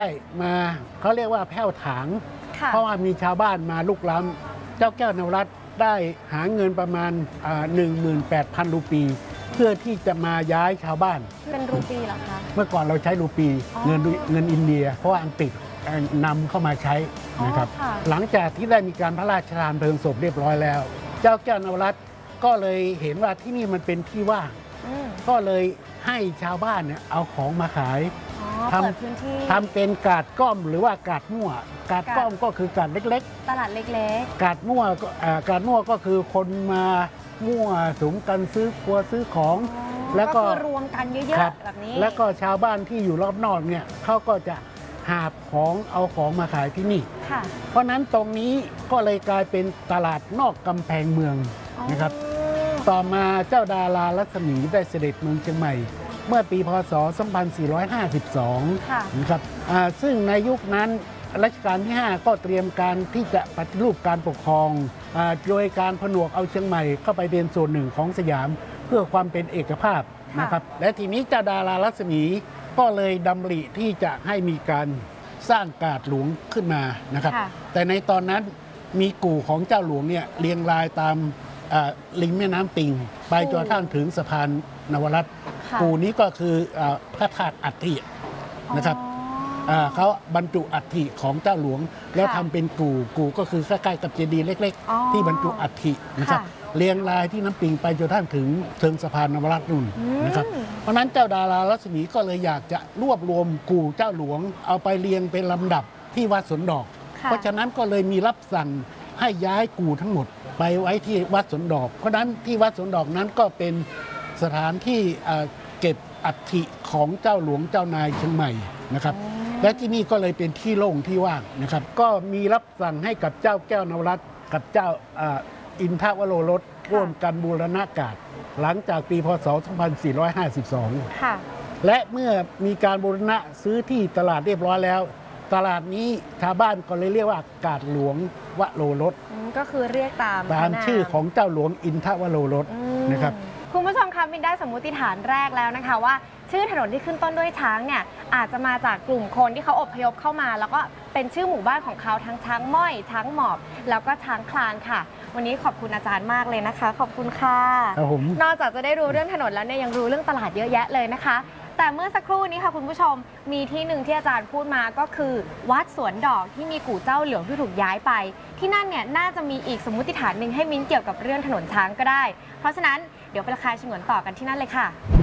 มาเขาเรียกว่าแผ่วถางเพราะว่ามีชาวบ้านมาลุกล้ำเจ้าแก้วนวรัตน์ได้หาเงินประมาณ18,000 รูปี เพื่อที่จะมาย้ายชาวบ้านเป็นรูปีเหรอคะเมื่อก่อนเราใช้รูปีเงินอินเดียเพราะว่าอังกฤษนำเข้ามาใช้นะครับหลังจากที่ได้มีการพระราชทานเพลิงศพเรียบร้อยแล้ว เจ้าแก้วนวรัตน์ก็เลยเห็นว่าที่นี่มันเป็นที่ว่างก็เลยให้ชาวบ้านเนี่ยเอาของมาขายทำเป็นกาดก้อมหรือว่ากาดมั่วกาดก้อมก็คือกาดเล็กๆตลาดเล็กๆกาดมั่วก็คือคนมามั่วสุมกันซื้อครัวซื้อของแล้วก็รวมกันเยอะๆแบบนี้แล้วก็ชาวบ้านที่อยู่รอบนอกเนี่ยเขาก็จะหาบของเอาของมาขายที่นี่เพราะนั้นตรงนี้ก็เลยกลายเป็นตลาดนอกกำแพงเมืองนะครับต่อมาเจ้าดารารัศมีได้เสด็จเมืองเชียงใหม่เมื่อปีพศ 2452 นะครับซึ่งในยุคนั้นรัชกาลที่ 5 ก็เตรียมการที่จะปฏิรูปการปกครองโดยการผนวกเอาเชียงใหม่เข้าไปเป็นส่วนหนึ่งของสยามเพื่อความเป็นเอกภาพนะครับและทีนี้เจ้าดารารัศมีก็เลยดำริที่จะให้มีการสร้างกาดหลวงขึ้นมานะครับแต่ในตอนนั้นมีกู่ของเจ้าหลวงเนี่ยเรียงรายตามริมแม่น้ำปิงไปจนกระทั่งถึงสะพานนวรัตน์กู่นี้ก็คือพระธาตุอัฐินะครับเขาบรรจุอัฐิของเจ้าหลวงแล้วทำเป็นกู่ก็คือใกล้ๆกับเจดีย์เล็กๆที่บรรจุอัฐินะครับเรียงรายที่น้ำปิงไปจนกระทั่งถึงเชิงสะพานนวรัตน์นู่นนะครับเพราะนั้นเจ้าดารารัศมีก็เลยอยากจะรวบรวมกู่เจ้าหลวงเอาไปเรียงเป็นลำดับที่วัดสวนดอกเพราะฉะนั้นก็เลยมีรับสั่งให้ย้ายกู่ทั้งหมดไปไว้ที่วัดสวนดอกเพราะนั้นที่วัดสวนดอกนั้นก็เป็นสถานที่เก็บอัฐิของเจ้าหลวงเจ้านายเชียงใหม่นะครับและที่นี่ก็เลยเป็นที่โล่งที่ว่างนะครับก็มีรับสั่งให้กับเจ้าแก้วนวรัตน์กับเจ้าอินทวโรรสร่วมกันบูรณะกาดหลังจากปีพศ 2452 และเมื่อมีการบูรณะซื้อที่ตลาดเรียบร้อยแล้วตลาดนี้ชาวบ้านก็เลยเรียกว่ากาดหลวงวโรรสก็คือเรียกตามชื่อของเจ้าหลวงอินทวโรรสนะครับคุณผู้ชมคะมินได้สมมุติฐานแรกแล้วนะคะว่าชื่อถนนที่ขึ้นต้นด้วยช้างเนี่ยอาจจะมาจากกลุ่มคนที่เขาอพยพเข้ามาแล้วก็เป็นชื่อหมู่บ้านของเขาทั้งช้างม้อยช้างหมอบแล้วก็ช้างคลานค่ะวันนี้ขอบคุณอาจารย์มากเลยนะคะขอบคุณค่ะนอกจากจะได้รู้เรื่องถนนแล้วเนี่ยยังรู้เรื่องตลาดเยอะแยะเลยนะคะแต่เมื่อสักครู่นี้ค่ะคุณผู้ชมมีที่หนึ่งที่อาจารย์พูดมาก็คือวัดสวนดอกที่มีกู่เจ้าเหลืองที่ถูกย้ายไปที่นั่นเนี่ยน่าจะมีอีกสมมุติฐานหนึ่งให้มิ้นเกี่ยวกับเรื่องถนนช้างก็ได้เพราะฉะนั้นเดี๋ยวไปราคาฉงนต่อกันที่นั่นเลยค่ะ